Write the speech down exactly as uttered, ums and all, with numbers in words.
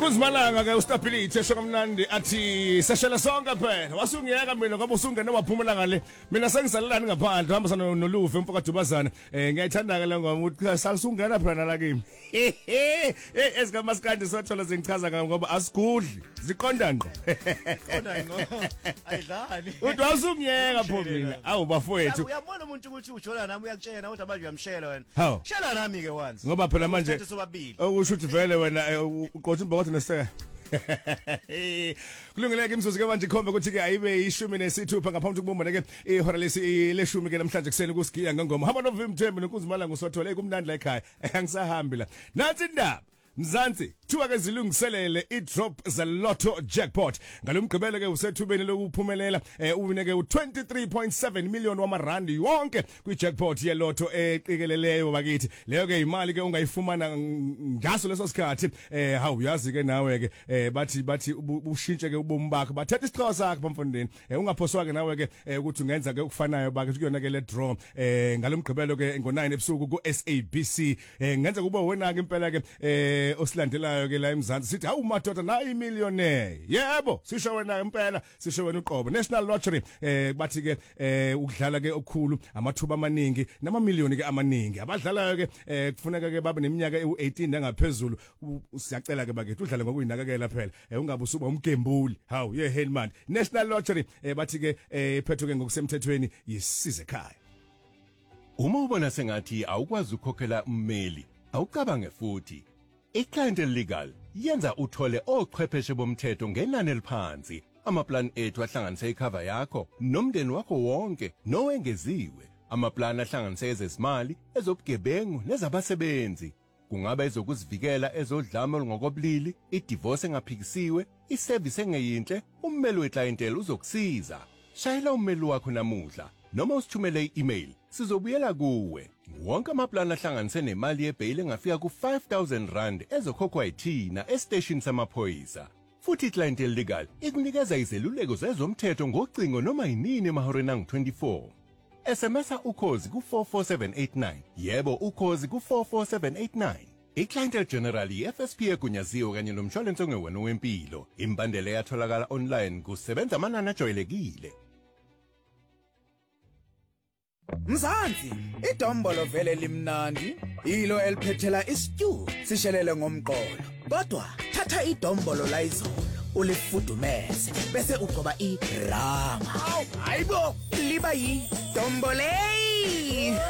Kuzimalanga ke ustability esho kamnandi athi seshela sonke phela wasungiyeka mina ngoba usungene waphumula ngale mina sengisalelani ngaphandle hamba sana noluve umfoka Dubazana eh ngiyayithanda ke le ngoma ukuthi salisungena phela la kimi eh esingamaskandi sothola sengichaza ngoba asigudli ziqonda ngqo qonda ngqo ayidlali uthi wasungiyeka pho mina awu bafowethu uyabona umuntu ukuthi ujola nami uyakutshela ukuthi abantu uyamshela wena Hawu. shela nami ke once ngoba phela manje sobabili okusho ukuthi vele wena uqotha imbokotho neseka kulungileke imzuzu ke manje ikhombe ukuthi ke ayibe ishumi nesithupha ngaphambi kokubumba ke ihora lesi leshumi ke namhlanje kuseni kusigiya ngengoma hamba noVim Thembi nokuzimala ngusothole ekumnandi la ekhaya angisahambi la nathi indaba Mzansi thuba ke zilungiselele i-drop ze-lotto jackpot ngalomgqibelo ke usethubeni lokuphumelela uwine ke u-twenty-three point seven million wamarandi yonke kwi-jackpot ye-lotto eqikeleleyo bakithi leyo ke imali ke ungayifumana ngaso leso sikhathi eh hawu uyazi ke nawe ke bathi bathi ushintshe ke ubomi bakho bathethe isixhosa sakho bamfondini ungaphoswa ke nawe ke ukuthi ungenza ke ukufanayo bakithi kuyona ke le draw eh ngalomgqibelo ke ngo nine ebusuku ku S A B C ngenza kube wena ke impela ke eh osilandelayo ke la eMzansi sithi hawu madoda na imillionaire yebo sisho wena impela sisho wena uqobo National Lottery eh bathi ke eh ukudlala ke okukhulu amathuba amaningi nama million ke amaningi abadlalayo ke eh kufuneka ke babe neminyaka u-eighteen nangaphezulu siyacela ke bakithi udlale ngokuyinakekela phela ungabe usuba umgembuli hawu ye Hellman National Lottery eh bathi ke iphethwe ke ngokusemthethweni yisize ekhaya uma ubona sengathi awukwazi ukukhokhela ummeli awucabange futhi iClientele Legal yenza uthole ochwepheshe bomthetho ngenani eliphansi amaplan ethu ahlanganise icover yakho nomndeni wakho wonke nowengeziwe amaplan ahlanganise ezezimali ezobugebengu nezabasebenzi kungaba ezokuzivikela ezodlame ngokobulili idivorce engaphikisiwe iservice engeyinhle ummeli weClientele uzokusiza shayela ummeli wakho namuhla noma usithumele i-email sizobuyela kuwe wonke amaplan ahlanganise nemali yebail engafika ku five thousand rand ezokhokhwa yithina estation samaphoyisa futhi iClientele Legal ikunikeza izeluleko zezomthetho ngocingo noma yinini emahoreni angu twenty-four S M S ukhozi ku four four seven eight nine yebo ukhozi ku four four seven eight nine iClientele General i-F S P egunyaziwe kanye nomshwalense ongewena wempilo imbandela yatholakala online kusebenza amanani ajwayelekile Mzansi idombolo vele limnandi ilo eliphethela istew sishelele ngomqolo kodwa thatha idombolo la izolo ulifudumeze bese ugcoba irama hayibo liba yi dombolei